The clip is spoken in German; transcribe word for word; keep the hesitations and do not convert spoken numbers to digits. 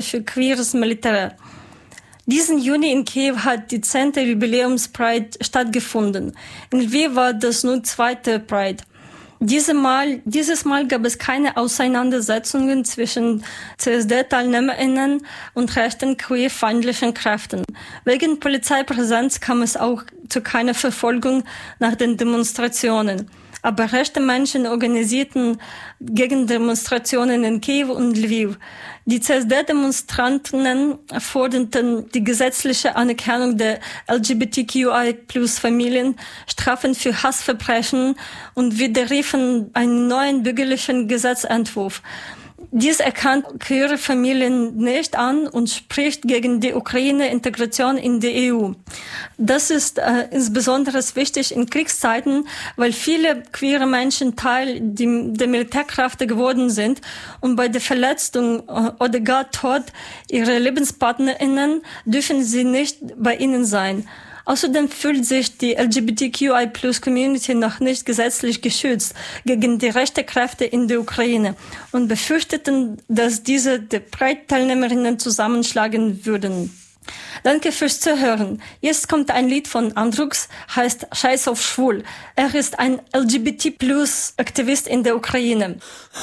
für queeres Militär. Diesen Juni in Kiew hat die zehnte Jubiläums-Pride stattgefunden. In Lviv war das nun zweite Pride. Diese Mal, dieses Mal gab es keine Auseinandersetzungen zwischen C S D-TeilnehmerInnen und rechten queerfeindlichen Kräften. Wegen Polizeipräsenz kam es auch zu keiner Verfolgung nach den Demonstrationen. Aber rechte Menschen organisierten Gegendemonstrationen in Kiew und Lviv. Die C S D-Demonstranten forderten die gesetzliche Anerkennung der L G B T Q I Plus Familien, Strafen für Hassverbrechen und widerriefen einen neuen bürgerlichen Gesetzentwurf. Dies erkannt queere Familien nicht an und spricht gegen die Ukraine-Integration in die E U. Das ist äh, insbesondere wichtig in Kriegszeiten, weil viele queere Menschen Teil die, der Militärkräfte geworden sind und bei der Verletzung äh, oder gar Tod ihrer LebenspartnerInnen dürfen sie nicht bei ihnen sein. Außerdem fühlt sich die L G B T Q I Plus Community noch nicht gesetzlich geschützt gegen die rechten Kräfte in der Ukraine und befürchteten, dass diese die Pride-Teilnehmerinnen zusammenschlagen würden. Danke fürs Zuhören. Jetzt kommt ein Lied von Andrux, heißt Scheiß auf Schwul. Er ist ein L G B T Plus Aktivist in der Ukraine.